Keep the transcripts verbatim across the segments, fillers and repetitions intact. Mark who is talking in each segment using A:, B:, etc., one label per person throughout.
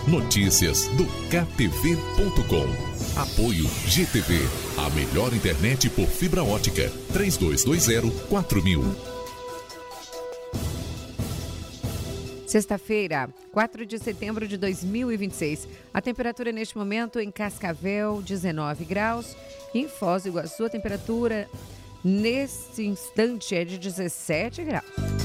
A: Notícias do K T V ponto com. Apoio G T V, a melhor internet por fibra ótica. três dois dois zero quatro mil.
B: Sexta-feira, quatro de setembro de dois mil e vinte e seis. A temperatura neste momento em Cascavel, dezenove graus. Em Foz do Iguaçu, a temperatura neste instante é de dezessete graus.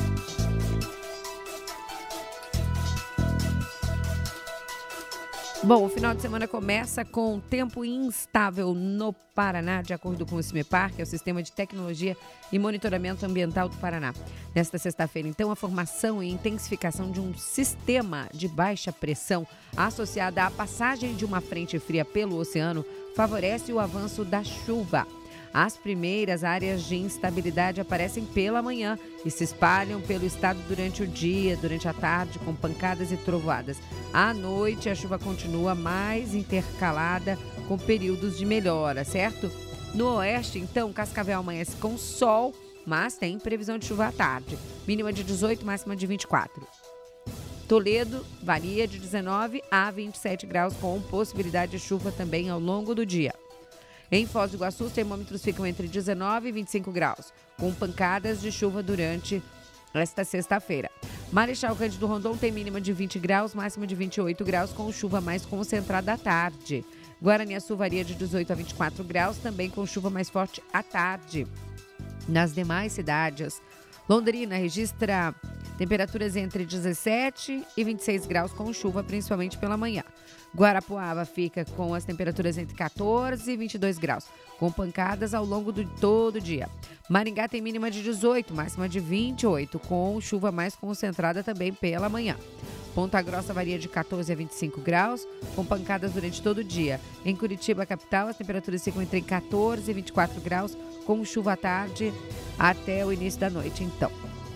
B: Bom, o final de semana começa com tempo instável no Paraná, de acordo com o CIMEPAR, que é o Sistema de Tecnologia e Monitoramento Ambiental do Paraná. Nesta sexta-feira, então, a formação e intensificação de um sistema de baixa pressão associada à passagem de uma frente fria pelo oceano favorece o avanço da chuva. As primeiras áreas de instabilidade aparecem pela manhã e se espalham pelo estado durante o dia, durante a tarde, com pancadas e trovoadas. À noite, a chuva continua mais intercalada com períodos de melhora, certo? No oeste, então, Cascavel amanhece com sol, mas tem previsão de chuva à tarde. Mínima de dezoito, máxima de vinte e quatro. Toledo varia de dezenove a vinte e sete graus, com possibilidade de chuva também ao longo do dia. Em Foz do Iguaçu, os termômetros ficam entre dezenove e vinte e cinco graus, com pancadas de chuva durante esta sexta-feira. Marechal Cândido Rondon tem mínima de vinte graus, máxima de vinte e oito graus, com chuva mais concentrada à tarde. Guaraniaçu varia de dezoito a vinte e quatro graus, também com chuva mais forte à tarde. Nas demais cidades, Londrina registra temperaturas entre dezessete e vinte e seis graus, com chuva principalmente pela manhã. Guarapuava fica com as temperaturas entre quatorze e vinte e dois graus, com pancadas ao longo de todo o dia. Maringá tem mínima de dezoito, máxima de vinte e oito, com chuva mais concentrada também pela manhã. Ponta Grossa varia de quatorze a vinte e cinco graus, com pancadas durante todo o dia. Em Curitiba, capital, as temperaturas ficam entre quatorze e vinte e quatro graus, com chuva à tarde até o início da noite, então.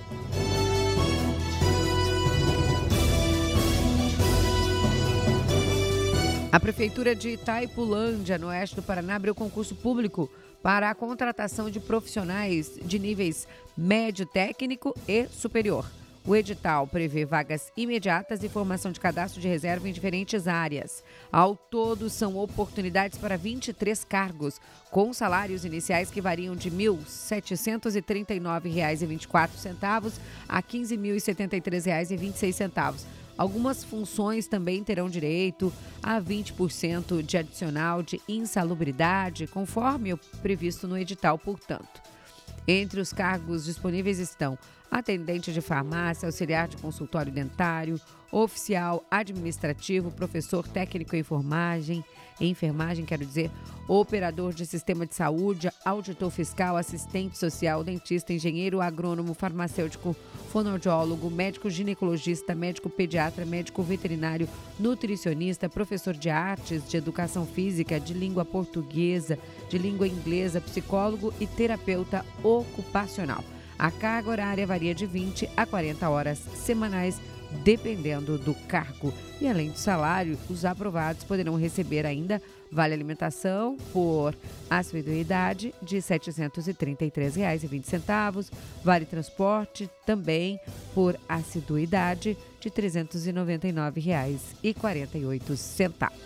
B: A Prefeitura de Itaipulândia, no oeste do Paraná, abriu concurso público para a contratação de profissionais de níveis médio técnico e superior. O edital prevê vagas imediatas e formação de cadastro de reserva em diferentes áreas. Ao todo, são oportunidades para vinte e três cargos, com salários iniciais que variam de mil setecentos e trinta e nove reais e vinte e quatro centavos a quinze mil e setenta e três reais e vinte e seis centavos. Algumas funções também terão direito a vinte por cento de adicional de insalubridade, conforme o previsto no edital, portanto. Entre os cargos disponíveis estão atendente de farmácia, auxiliar de consultório dentário, oficial administrativo, professor técnico em enfermagem, enfermagem, quero dizer, operador de sistema de saúde, auditor fiscal, assistente social, dentista, engenheiro agrônomo, farmacêutico, fonoaudiólogo, médico ginecologista, médico pediatra, médico veterinário, nutricionista, professor de artes, de educação física, de língua portuguesa, de língua inglesa, psicólogo e terapeuta ocupacional. A carga horária varia de vinte a quarenta horas semanais, dependendo do cargo. E além do salário, os aprovados poderão receber ainda vale alimentação por assiduidade de setecentos e trinta e três reais e vinte centavos, vale transporte também por assiduidade de trezentos e noventa e nove reais e quarenta e oito centavos.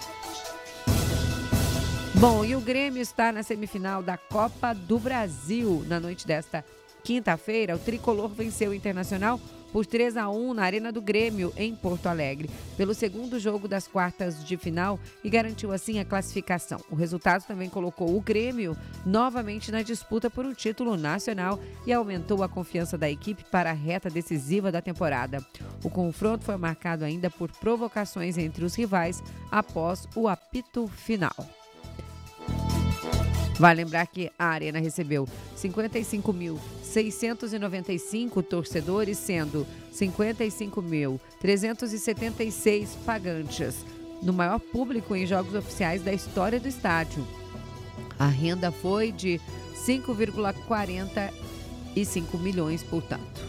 B: Bom, e o Grêmio está na semifinal da Copa do Brasil. Na noite desta quinta-feira, o tricolor venceu o Internacional por três a um na Arena do Grêmio, em Porto Alegre, pelo segundo jogo das quartas de final e garantiu assim a classificação. O resultado também colocou o Grêmio novamente na disputa por um título nacional e aumentou a confiança da equipe para a reta decisiva da temporada. O confronto foi marcado ainda por provocações entre os rivais após o apito final. Vale lembrar que a Arena recebeu cinquenta e cinco mil seiscentos e noventa e cinco torcedores, sendo cinquenta e cinco mil trezentos e setenta e seis pagantes, no maior público em jogos oficiais da história do estádio. A renda foi de cinco vírgula quarenta e cinco milhões, portanto.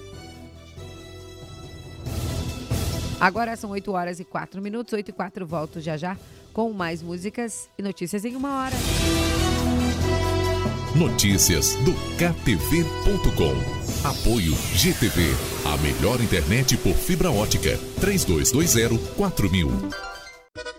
B: Agora são oito horas e quatro minutos, oito e quatro, volto já já com mais músicas e notícias em uma hora.
A: Notícias do K T V ponto com. Apoio G T V, a melhor internet por fibra ótica. três dois dois zero quatro mil.